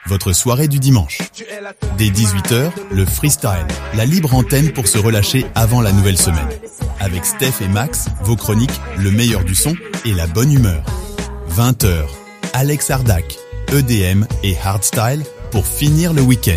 votre soirée du dimanche. Dès 18h, le freestyle, la libre antenne pour se relâcher avant la nouvelle semaine. Avec Steph et Max, vos chroniques, le meilleur du son et la bonne humeur. 20h, Alex Ardac, EDM et Hardstyle pour finir le week-end.